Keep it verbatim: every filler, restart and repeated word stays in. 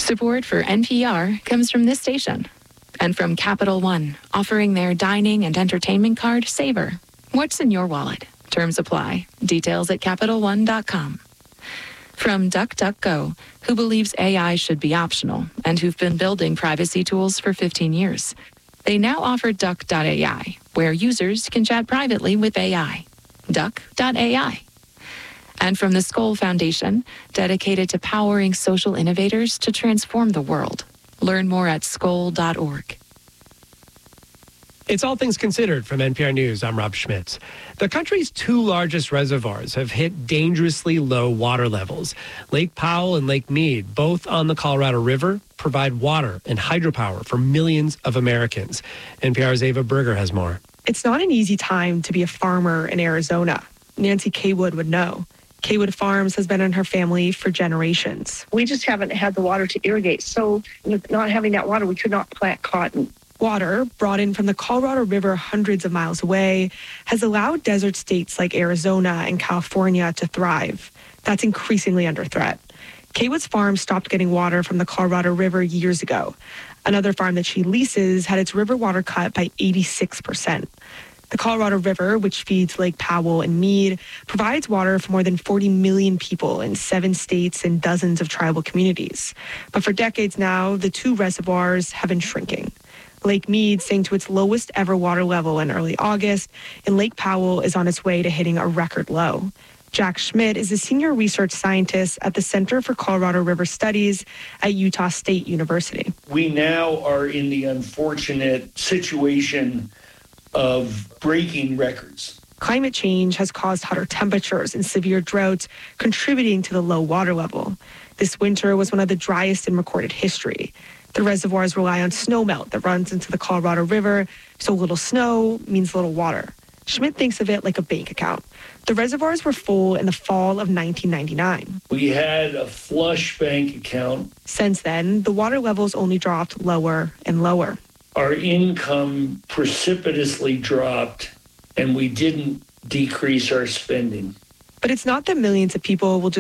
Support for N P R comes from this station and from Capital One, offering their dining and entertainment card, Savor. What's in your wallet? Terms apply. Details at Capital One dot com. From DuckDuckGo, who believes A I should be optional and who've been building privacy tools for fifteen years. They now offer Duck dot A I, where users can chat privately with A I. Duck dot A I. And from the Skoll Foundation, dedicated to powering social innovators to transform the world. Learn more at skoll dot org. It's All Things Considered from N P R News. I'm Rob Schmitz. The country's two largest reservoirs have hit dangerously low water levels. Lake Powell and Lake Mead, both on the Colorado River, provide water and hydropower for millions of Americans. N P R's Ava Berger has more. It's not an easy time to be a farmer in Arizona. Nancy Kaywood would know. Kaywood Farms has been in her family for generations. We just haven't had the water to irrigate. So with not having that water, we could not plant cotton. Water, brought in from the Colorado River hundreds of miles away, has allowed desert states like Arizona and California to thrive. That's increasingly under threat. Kaywood's farm stopped getting water from the Colorado River years ago. Another farm that she leases had its river water cut by eighty-six percent. The Colorado River, which feeds Lake Powell and Mead, provides water for more than forty million people in seven states and dozens of tribal communities. But for decades now, the two reservoirs have been shrinking. Lake Mead sank to its lowest ever water level in early August, and Lake Powell is on its way to hitting a record low. Jack Schmidt is a senior research scientist at the Center for Colorado River Studies at Utah State University. We now are in the unfortunate situation of breaking records. Climate change has caused hotter temperatures and severe droughts, contributing to the low water level. This winter was one of the driest in recorded history. The reservoirs rely on snowmelt that runs into the Colorado River, so little snow means little water. Schmidt thinks of it like a bank account. The reservoirs were full in the fall of nineteen ninety-nine. We had a flush bank account. Since then, the water levels only dropped lower and lower. Our income precipitously dropped, and we didn't decrease our spending. But it's not that millions of people will just